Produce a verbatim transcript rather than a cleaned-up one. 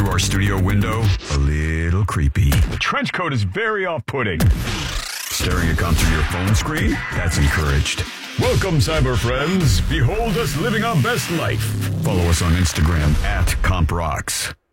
through our studio window? A little creepy. The trench coat is very off-putting. Staring at come through your phone screen? That's encouraged. Welcome, cyber friends. Behold us living our best life. Follow us on Instagram at CompRocks.